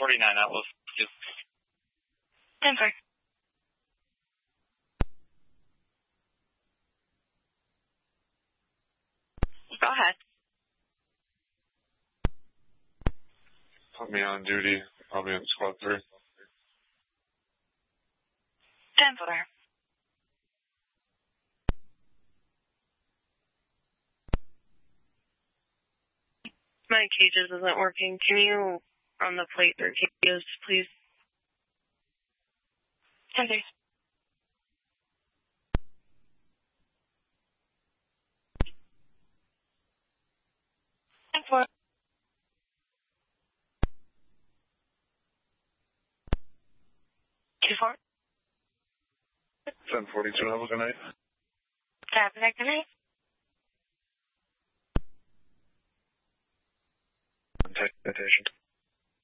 49, that was 2. 10-4. Go ahead. Put me on duty. I'll be in squad 3. 10-4. My cages isn't working. Can you run the plate or cages, please? 10-3. 10-4. 2-4. 1042, have a good night. Have a good night. Citation.